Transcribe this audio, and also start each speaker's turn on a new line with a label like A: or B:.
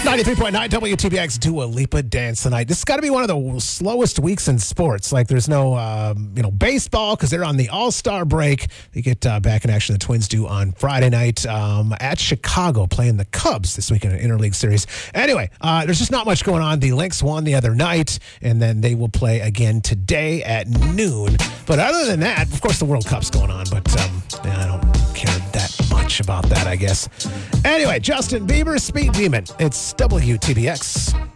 A: 93.9 WTBX Dua Lipa dance tonight. This has got to be one of the slowest weeks in sports. Like there's no, baseball because they're on the All-Star break. They get back in action. The Twins do on Friday night at Chicago playing the Cubs this week in an interleague series. Anyway, there's just not much going on. The Lynx won the other night, and then they will play again today at noon. But other than that, of course, the World Cup's going on. But I don't care that much about that, I guess. Anyway, Justin Bieber, Speed Demon. It's WTBX.